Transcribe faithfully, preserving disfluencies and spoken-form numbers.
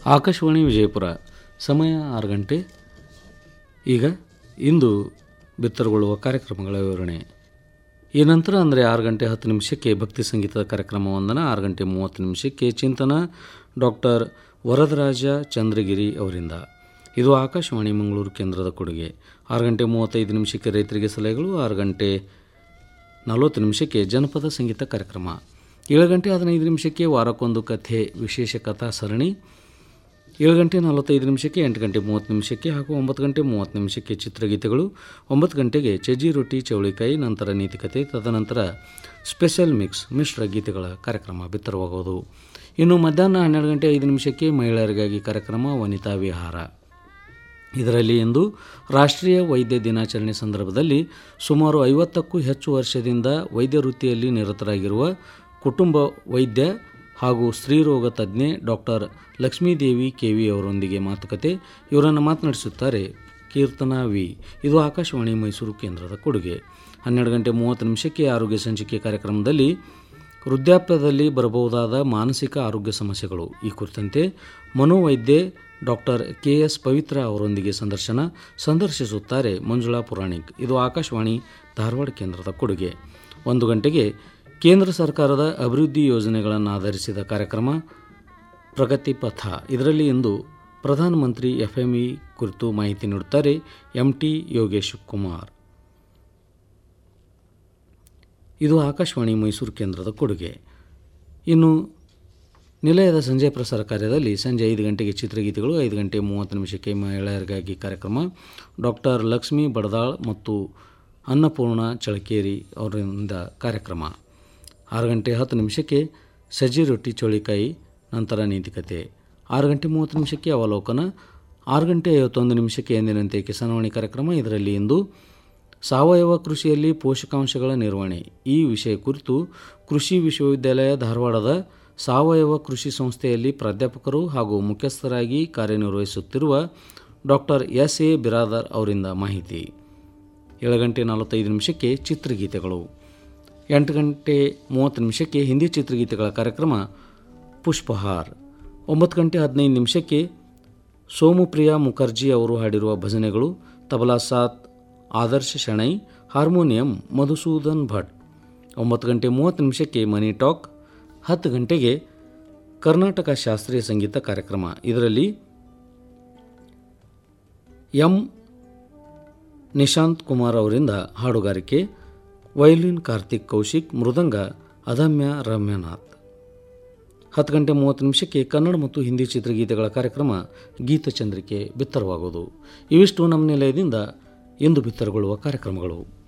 ಆಕಾಶವಾಣಿ ವಿಜಯಪುರ ಸಮಯ ಆರು ಗಂಟೆ. ಈಗ ಇಂದು ಬಿತ್ತರಗೊಳ್ಳುವ ಕಾರ್ಯಕ್ರಮಗಳ ವಿವರಣೆ. ಈ ನಂತರ ಅಂದರೆ ಆರು ಗಂಟೆ ಹತ್ತು ನಿಮಿಷಕ್ಕೆ ಭಕ್ತಿ ಸಂಗೀತದ ಕಾರ್ಯಕ್ರಮ ವಂದನ, ಆರು ಗಂಟೆ ಮೂವತ್ತು ನಿಮಿಷಕ್ಕೆ ಚಿಂತನ ಡಾಕ್ಟರ್ ವರದರಾಜ ಚಂದ್ರಗಿರಿ ಅವರಿಂದ. ಇದು ಆಕಾಶವಾಣಿ ಮಂಗಳೂರು ಕೇಂದ್ರದ ಕೊಡುಗೆ. ಆರು ಗಂಟೆ ಮೂವತ್ತೈದು ನಿಮಿಷಕ್ಕೆ ರೈತರಿಗೆ ಸಲಹೆಗಳು, ಆರು ಗಂಟೆ ನಲವತ್ತು ನಿಮಿಷಕ್ಕೆ ಜನಪದ ಸಂಗೀತ ಕಾರ್ಯಕ್ರಮ, ಏಳು ಗಂಟೆ ಹದಿನೈದು ನಿಮಿಷಕ್ಕೆ ವಾರಕ್ಕೊಂದು ಕಥೆ ವಿಶೇಷ ಕಥಾ ಸರಣಿ, ಏಳು ಗಂಟೆ ನಲವತ್ತೈದು ನಿಮಿಷಕ್ಕೆ, ಎಂಟು ಗಂಟೆ ಮೂವತ್ತು ನಿಮಿಷಕ್ಕೆ ಹಾಗೂ ಒಂಬತ್ತು ಗಂಟೆ ಮೂವತ್ತು ನಿಮಿಷಕ್ಕೆ ಚಿತ್ರಗೀತೆಗಳು, ಒಂಬತ್ತು ಗಂಟೆಗೆ ಚಜ್ಜಿ ರೊಟ್ಟಿ ಚೌಳಿಕಾಯಿ, ನಂತರ ನೀತಿಕತೆ, ತದನಂತರ ಸ್ಪೆಷಲ್ ಮಿಕ್ಸ್ ಮಿಶ್ರ ಗೀತೆಗಳ ಕಾರ್ಯಕ್ರಮ ಬಿತ್ತರವಾಗುವುದು. ಇನ್ನು ಮಧ್ಯಾಹ್ನ ಹನ್ನೆರಡು ಗಂಟೆ ಐದು ನಿಮಿಷಕ್ಕೆ ಮಹಿಳೆಯರಿಗಾಗಿ ಕಾರ್ಯಕ್ರಮ ವನಿತಾ ವಿಹಾರ. ಇದರಲ್ಲಿ ಇಂದು ರಾಷ್ಟ್ರೀಯ ವೈದ್ಯ ದಿನಾಚರಣೆ ಸಂದರ್ಭದಲ್ಲಿ ಸುಮಾರು ಐವತ್ತಕ್ಕೂ ಹೆಚ್ಚು ವರ್ಷದಿಂದ ವೈದ್ಯ ವೃತ್ತಿಯಲ್ಲಿ ನಿರತರಾಗಿರುವ ಕುಟುಂಬ ವೈದ್ಯ ಹಾಗೂ ಸ್ತ್ರೀರೋಗ ತಜ್ಞೆ ಡಾಕ್ಟರ್ ಲಕ್ಷ್ಮೀದೇವಿ ಕೆ ವಿ ಅವರೊಂದಿಗೆ ಮಾತುಕತೆ. ಇವರನ್ನು ಮಾತನಾಡಿಸುತ್ತಾರೆ ಕೀರ್ತನಾ ವಿ. ಇದು ಆಕಾಶವಾಣಿ ಮೈಸೂರು ಕೇಂದ್ರದ ಕೊಡುಗೆ. ಹನ್ನೆರಡು ಗಂಟೆ ಮೂವತ್ತು ನಿಮಿಷಕ್ಕೆ ಆರೋಗ್ಯ ಸಂಚಿಕೆ ಕಾರ್ಯಕ್ರಮದಲ್ಲಿ ವೃದ್ಧಾಪ್ಯದಲ್ಲಿ ಬರಬಹುದಾದ ಮಾನಸಿಕ ಆರೋಗ್ಯ ಸಮಸ್ಯೆಗಳು ಈ ಕುರಿತಂತೆ ಮನೋವೈದ್ಯೆ ಡಾಕ್ಟರ್ ಕೆ ಎಸ್ ಪವಿತ್ರ ಅವರೊಂದಿಗೆ ಸಂದರ್ಶನ ಸಂದರ್ಶಿಸುತ್ತಾರೆ ಮಂಜುಳಾ ಪುರಾಣಿಕ್. ಇದು ಆಕಾಶವಾಣಿ ಧಾರವಾಡ ಕೇಂದ್ರದ ಕೊಡುಗೆ. ಒಂದು ಗಂಟೆಗೆ ಕೇಂದ್ರ ಸರ್ಕಾರದ ಅಭಿವೃದ್ಧಿ ಯೋಜನೆಗಳನ್ನು ಆಧರಿಸಿದ ಕಾರ್ಯಕ್ರಮ ಪ್ರಗತಿ ಪಥ. ಇದರಲ್ಲಿ ಇಂದು ಪ್ರಧಾನಮಂತ್ರಿ ಎಫ್ ಎಂ ಇ ಕುರಿತು ಮಾಹಿತಿ ನೀಡುತ್ತಾರೆ ಎಂ ಟಿ ಯೋಗೇಶ್ ಕುಮಾರ್. ಇದು ಆಕಾಶವಾಣಿ ಮೈಸೂರು ಕೇಂದ್ರದ ಕೊಡುಗೆ. ಇನ್ನು ನಿಲಯದ ಸಂಜೆ ಪ್ರಸಾರ ಕಾರ್ಯದಲ್ಲಿ ಸಂಜೆ ಐದು ಗಂಟೆಗೆ ಚಿತ್ರಗೀತೆಗಳು, ಐದು ಗಂಟೆ ಮೂವತ್ತು ನಿಮಿಷಕ್ಕೆ ಮಹಿಳೆಯರಿಗಾಗಿ ಕಾರ್ಯಕ್ರಮ ಡಾಕ್ಟರ್ ಲಕ್ಷ್ಮೀ ಬಡದಾಳ್ ಮತ್ತು ಅನ್ನಪೂರ್ಣ ಚಳಕೇರಿ ಅವರಿಂದ ಕಾರ್ಯಕ್ರಮ. ಆರು ಗಂಟೆ ಹತ್ತು ನಿಮಿಷಕ್ಕೆ ಸಜ್ಜಿ ರೊಟ್ಟಿ ಚೌಳಿಕಾಯಿ, ನಂತರ ನೀತಿಕತೆ. ಆರು ಗಂಟೆ ಮೂವತ್ತು ನಿಮಿಷಕ್ಕೆ ಅವಲೋಕನ, ಆರು ಗಂಟೆ ಐವತ್ತೊಂದು ನಿಮಿಷಕ್ಕೆ ಎಂದಿನಂತೆ ಕಿಸಾನವಾಣಿ ಕಾರ್ಯಕ್ರಮ. ಇದರಲ್ಲಿ ಇಂದು ಸಾವಯವ ಕೃಷಿಯಲ್ಲಿ ಪೋಷಕಾಂಶಗಳ ನಿರ್ವಹಣೆ ಈ ವಿಷಯ ಕುರಿತು ಕೃಷಿ ವಿಶ್ವವಿದ್ಯಾಲಯ ಧಾರವಾಡದ ಸಾವಯವ ಕೃಷಿ ಸಂಸ್ಥೆಯಲ್ಲಿ ಪ್ರಾಧ್ಯಾಪಕರು ಹಾಗೂ ಮುಖ್ಯಸ್ಥರಾಗಿ ಕಾರ್ಯನಿರ್ವಹಿಸುತ್ತಿರುವ ಡಾಕ್ಟರ್ ಎಸ್ ಎ ಬಿರಾದರ್ ಅವರಿಂದ ಮಾಹಿತಿ. ಏಳು ಗಂಟೆ ನಲವತ್ತೈದು ನಿಮಿಷಕ್ಕೆ ಚಿತ್ರಗೀತೆಗಳು, ಎಂಟು ಗಂಟೆ ಮೂವತ್ತು ನಿಮಿಷಕ್ಕೆ ಹಿಂದಿ ಚಿತ್ರಗೀತೆಗಳ ಕಾರ್ಯಕ್ರಮ ಪುಷ್ಪಹಾರ್, ಒಂಬತ್ತು ಗಂಟೆ ಹದಿನೈದು ನಿಮಿಷಕ್ಕೆ ಸೋಮುಪ್ರಿಯಾ ಮುಖರ್ಜಿ ಅವರು ಹಾಡಿರುವ ಭಜನೆಗಳು, ತಬಲಾ ಸಾತ್ ಆದರ್ಶ ಶೆಣೈ, ಹಾರ್ಮೋನಿಯಂ ಮಧುಸೂದನ್ ಭಟ್. ಒಂಬತ್ತು ಗಂಟೆ ಮೂವತ್ತು ನಿಮಿಷಕ್ಕೆ ಮನಿ ಟಾಕ್, ಹತ್ತು ಗಂಟೆಗೆ ಕರ್ನಾಟಕ ಶಾಸ್ತ್ರೀಯ ಸಂಗೀತ ಕಾರ್ಯಕ್ರಮ. ಇದರಲ್ಲಿ ಎಂ ನಿಶಾಂತ್ ಕುಮಾರ್ ಅವರಿಂದ ಹಾಡುಗಾರಿಕೆ, ವೈಲಿನ್ ಕಾರ್ತಿಕ್ ಕೌಶಿಕ್, ಮೃದಂಗ ಅದಮ್ಯ ರಮ್ಯನಾಥ್. ಹತ್ತು ಗಂಟೆ ಮೂವತ್ತು ನಿಮಿಷಕ್ಕೆ ಕನ್ನಡ ಮತ್ತು ಹಿಂದಿ ಚಿತ್ರಗೀತೆಗಳ ಕಾರ್ಯಕ್ರಮ ಗೀತಚಂದ್ರಿಕೆ ಬಿತ್ತರವಾಗುವುದು. ಇವಿಷ್ಟು ನಮ್ಮ ನಿಲಯದಿಂದ ಇಂದು ಬಿತ್ತರಗೊಳ್ಳುವ ಕಾರ್ಯಕ್ರಮಗಳು.